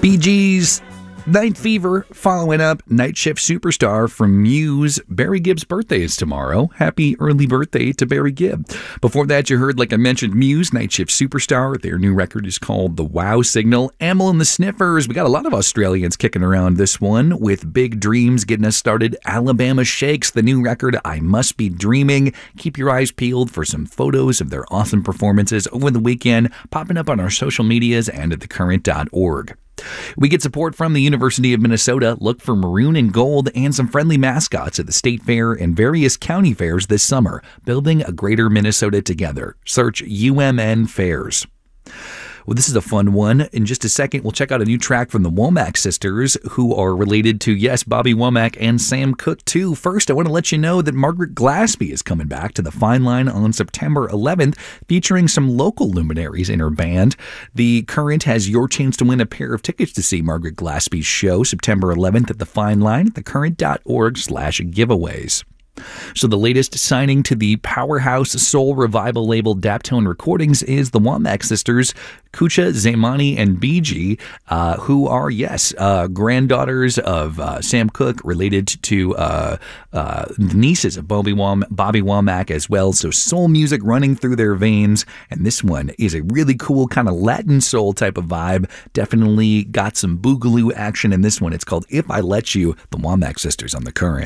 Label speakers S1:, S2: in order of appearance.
S1: Bee Gees, Night Fever, following up Night Shift Superstar from Muse. Barry Gibb's birthday is tomorrow. Happy early birthday to Barry Gibb. Before that, you heard, like I mentioned, Muse, Night Shift Superstar. Their new record is called The Wow Signal. Amyl and the Sniffers. We got a lot of Australians kicking around this one with Big Dreams getting us started. Alabama Shakes, the new record, I Must Be Dreaming. Keep your eyes peeled for some photos of their awesome performances over the weekend, popping up on our social medias and at thecurrent.org. We get support from the University of Minnesota. Look for maroon and gold and some friendly mascots at the State Fair and various county fairs this summer. Building a greater Minnesota together. Search UMN Fairs. Well, this is a fun one. In just a second, we'll check out a new track from the Womack sisters, who are related to, yes, Bobby Womack and Sam Cooke, too. First, I want to let you know that Margaret Glaspie is coming back to the Fine Line on September 11th, featuring some local luminaries in her band. The Current has your chance to win a pair of tickets to see Margaret Glaspie's show September 11th at the Fine Line at thecurrent.org/giveaways. So the latest signing to the powerhouse soul revival label Daptone Recordings is the Womack sisters, Kucha, Zaymani, and Bee, who are, yes, granddaughters of Sam Cooke, related to the nieces of Bobby Womack as well. So soul music running through their veins, and this one is a really cool kind of Latin soul type of vibe. Definitely got some boogaloo action in this one. It's called If I Let You, the Womack sisters on The Current.